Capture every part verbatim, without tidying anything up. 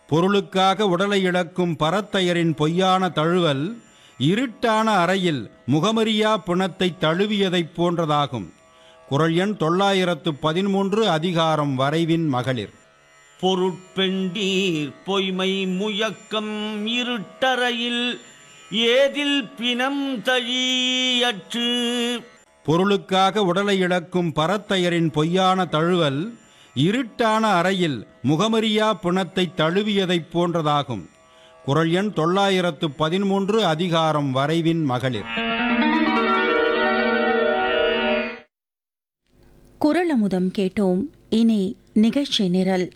பொருளுக்காக உடலை இழக்கும் பரத்தையரின் பொய்யான தழுவல் இருட்டான அறையில் முகமறியா பிணத்தை தழுவியதைப் போன்றதாகும். குறள் எண் தொள்ளாயிரத்து பதிமூன்று, அதிகாரம் வரைவின் மகளிர். பொருட்பெண்டீர் பொய்மை முயக்கம் இருட்டறையில் ஏதில் பிணம் தழியற்று. பொருளுக்காக உடலை இழக்கும் பரத்தையரின் பொய்யான தழுவல் இருட்டான அறையில் முகமறியா பிணத்தை தழுவியதைப் போன்றதாகும். குறள் எண் தொள்ளாயிரத்து பதிமூன்று, அதிகாரம் வரைவின் மகளிர். குறள் அமுதம் கேட்டோம். இனி நிகழ்ச்சி நிரல்.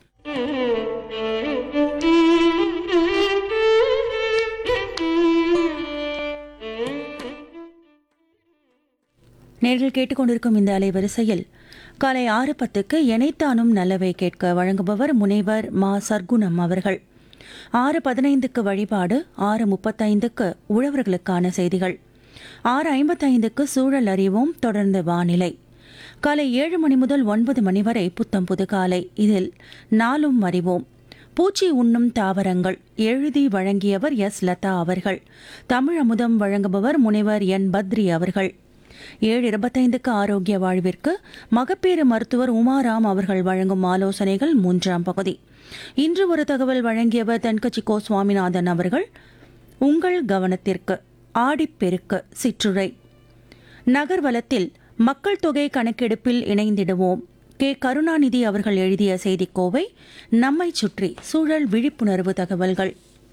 நேர்கள் கேட்டுக்கொண்டிருக்கும் இந்த அலைவரிசையில் காலை ஆறு பத்துக்கு எனைத்தானும் நல்லவை கேட்க வழங்குபவர் முனைவர் மா சர்க்குணம் அவர்கள். ஆறு பதினைந்துக்கு வழிபாடு, ஆறு முப்பத்தைந்துக்கு உழவர்களுக்கான செய்திகள், ஆறு ஐம்பத்தைந்துக்கு சூழல் அறிவோம், தொடர்ந்து வானிலை. காலை ஏழு மணி முதல் ஒன்பது மணி வரை புத்தம் புது காலை. இதில் நாளும் அறிவோம், பூச்சி உண்ணும் தாவரங்கள், எழுதி வழங்கியவர் எஸ் லதா அவர்கள். தமிழ் அமுதம் வழங்குபவர் முனைவர் என் பத்ரி அவர்கள். ஏழு இருபத்தைந்துக்கு ஆரோக்கிய வாழ்விற்கு மகப்பேறு மருத்துவர் உமாராம் அவர்கள் வழங்கும் ஆலோசனைகள் மூன்றாம் பகுதி. இன்று ஒரு தகவல் வழங்கியவர் தென்கட்சி கோ சுவாமிநாதன் அவர்கள். உங்கள் கவனத்திற்கு ஆடிப்பெருக்கு சிற்றுரை. நகர்வலத்தில் மக்கள் தொகை கணக்கெடுப்பில் இணைந்திடுவோம். கே கருணாநிதி அவர்கள் எழுதிய செய்திக்கோவை. நம்மை சுற்றி சூழல் விழிப்புணர்வு தகவல்கள்.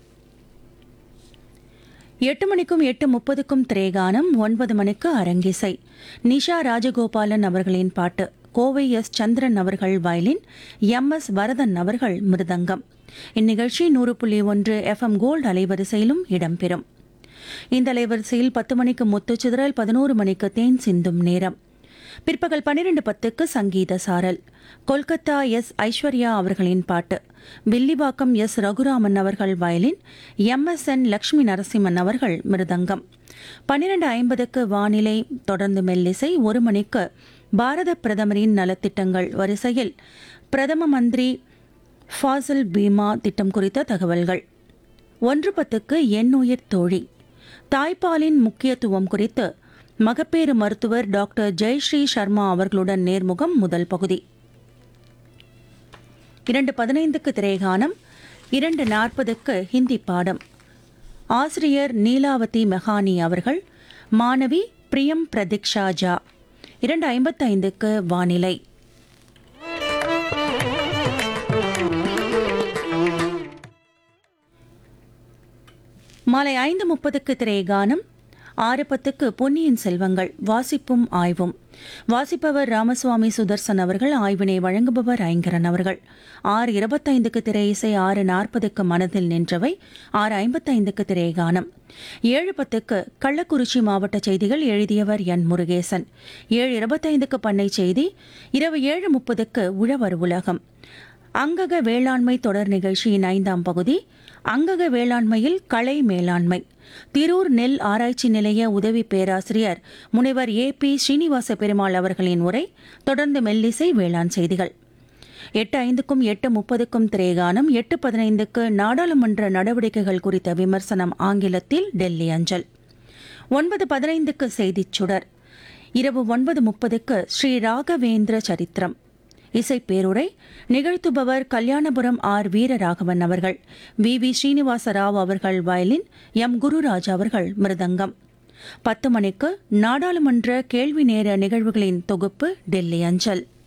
எட்டு மணிக்கும் எட்டு முப்பதுக்கும் திரைகானம். ஒன்பது மணிக்கு அரங்கிசை. நிஷா ராஜகோபாலன் அவர்களின் பாட்டு. கோவை எஸ் சந்திரன் அவர்கள் வயலின், எம் எஸ் வரதன் அவர்கள் மிருதங்கம். இந்நிகழ்ச்சி நூறு புள்ளி ஒன்று எஃப் எம் கோல்டு அலைவரிசையிலும் இடம்பெறும். இந்த அலைவரிசையில் பத்து மணிக்கு முத்துச்சிதறல், பதினோரு மணிக்கு தேன் சிந்தும் நேரம். பிற்பகல் பன்னிரண்டு பத்துக்கு சங்கீத சாரல். கொல்கத்தா எஸ் ஐஸ்வர்யா அவர்களின் பாட்டு. வில்லிவாக்கம் எஸ் ரகுராமன் அவர்கள் violin, M S N Lakshmi Narasimhan அவர்கள் மிருதங்கம். பன்னிரண்டு ஐம்பதுக்கு வானிலை, தொடர்ந்து மெல்லிசை. ஒரு மணிக்கு பாரத பிரதமரின் நலத்திட்டங்கள் வரிசையில் பிரதம மந்திரி ஃபாசல் பீமா திட்டம் குறித்த தகவல்கள். ஒன்று பத்துக்கு எண்ணுயிர் தோழி, தாய்ப்பாலின் முக்கியத்துவம் குறித்து மகப்பேறு மருத்துவர் டாக்டர் ஜெயஸ்ரீ சர்மா அவர்களுடன் நேர்முகம், முதல் பகுதி. இரண்டு பதினைந்துக்கு திரைகானம். இரண்டு நாற்பதுக்கு ஹிந்தி பாடம். ஆசிரியர் நீலாவதி மெஹானி அவர்கள். மாணவி பிரியம் பிரதீக்ஷா ஜா. இரண்டு ஐம்பத்தைந்துக்கு வானிலை. மாலை ஐந்து முப்பதுக்கு திரைகானம். ஆறு பத்துக்கு பொன்னியின் செல்வங்கள், வாசிப்பும் ஆய்வும். வாசிப்பவர் ராமசுவாமி சுதர்சன் அவர்கள். ஆய்வினை வழங்குபவர் ஐங்கரன் அவர்கள். ஆறு இருபத்தைந்துக்கு திரை இசை. ஆறு நாற்பதுக்கு மனதில் நின்றவை. ஆறு ஐம்பத்தைந்துக்கு திரைகானம். ஏழு பத்துக்கு கள்ளக்குறிச்சி மாவட்ட செய்திகள். எழுதியவர் என் முருகேசன். ஏழு இருபத்தைந்துக்கு பண்ணை செய்தி. இரவு ஏழு முப்பதுக்கு உழவர் உலகம். அங்கக வேளாண்மை தொடர் நிகழ்ச்சியின் ஐந்தாம் பகுதி. அங்கக வேளாண்மையில் களை மேலாண்மை. திரூர் நெல் ஆராய்ச்சி நிலைய உதவி பேராசிரியர் முனைவர் ஏ பி ஸ்ரீனிவாச பெருமாள் அவர்களின் உரை. தொடர்ந்து மெல்லிசை, வேளாண் செய்திகள். எட்டு ஐந்துக்கும் எட்டு முப்பதுக்கும் திரைகானம். எட்டு பதினைந்துக்கு நாடாளுமன்ற நடவடிக்கைகள் குறித்த விமர்சனம், ஆங்கிலத்தில் டெல்லி அஞ்சல். ஒன்பது பதினைந்துக்கு செய்திச் சுடர். இரவு ஒன்பது முப்பதுக்கு ஸ்ரீ ராகவேந்திர சரித்திரம், இசைப்பேருரை. நிகழ்த்துபவர் கல்யாணபுரம் ஆர் வீரராகவன் அவர்கள். வி வி ஸ்ரீனிவாச ராவ் அவர்கள் வயலின், எம் குருராஜ் அவர்கள் மிருதங்கம். பத்து மணிக்கு நாடாளுமன்ற கேள்வி நேர நிகழ்வுகளின் தொகுப்பு, டெல்லி அஞ்சல்.